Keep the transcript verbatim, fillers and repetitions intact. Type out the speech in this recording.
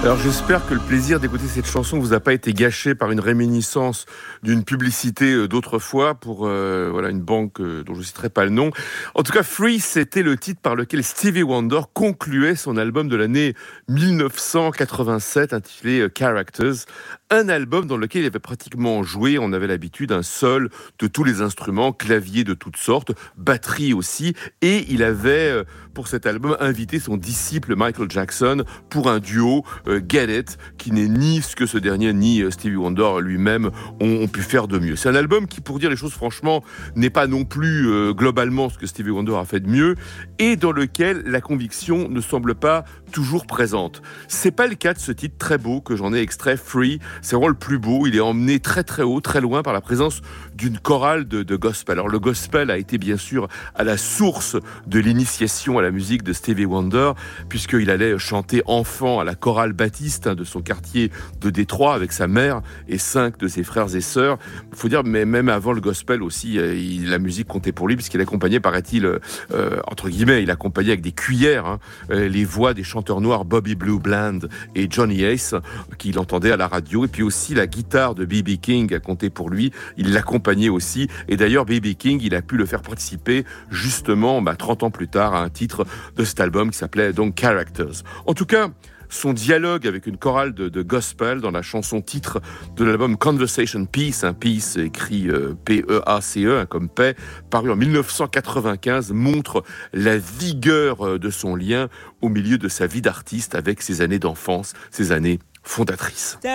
Alors j'espère que le plaisir d'écouter cette chanson vous a pas été gâché par une réminiscence d'une publicité d'autrefois pour euh, voilà une banque euh, dont je ne citerai pas le nom. En tout cas, Free, c'était le titre par lequel Stevie Wonder concluait son album de l'année dix-neuf cent quatre-vingt-sept intitulé euh, Characters, un album dans lequel il avait pratiquement joué, on avait l'habitude, un sol de tous les instruments, claviers de toutes sortes, batterie aussi, et il avait euh, pour cet album invité son disciple Michael Jackson pour un duo euh, Get It, qui n'est ni ce que ce dernier ni euh, Stevie Wonder lui-même ont, ont pu faire de mieux. C'est un album qui, pour dire les choses franchement, n'est pas non plus euh, globalement ce que Stevie Wonder a fait de mieux, et dans lequel la conviction ne semble pas toujours présente. C'est pas le cas de ce titre très beau que j'en ai extrait, Free. C'est vraiment le plus beau. Il est emmené très très haut, très loin par la présence d'une chorale de, de gospel. Alors le gospel a été bien sûr à la source de l'initiation à la musique de Stevie Wonder, puisqu'il allait chanter enfant à la chorale baptiste hein, de son quartier de Détroit avec sa mère et cinq de ses frères et sœurs. Il faut dire, mais même avant le gospel aussi, euh, il, la musique comptait pour lui, puisqu'il accompagnait, paraît-il, euh, entre guillemets, il accompagnait avec des cuillères hein, euh, les voix des chanteurs noirs Bobby Blue Bland et Johnny Ace, qu'il entendait à la radio, et puis aussi la guitare de B B King a compté pour lui, il l'accompagnait aussi, et d'ailleurs B B King, il a pu le faire participer justement bah, trente ans plus tard à un titre de cet album qui s'appelait donc Characters. En tout cas, son dialogue avec une chorale de, de gospel dans la chanson titre de l'album Conversation Peace, un peace écrit euh, P E A C E, hein, comme paix, paru en dix-neuf cent quatre-vingt-quinze, montre la vigueur de son lien au milieu de sa vie d'artiste avec ses années d'enfance, ses années fondatrices.